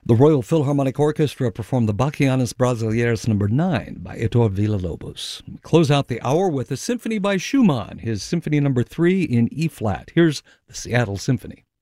The Royal Philharmonic Orchestra performed the Bachianas Brasileiras No. 9 by Heitor Villa-Lobos. We close out the hour with a symphony by Schumann, his Symphony No. 3 in E-flat. Here's the Seattle Symphony.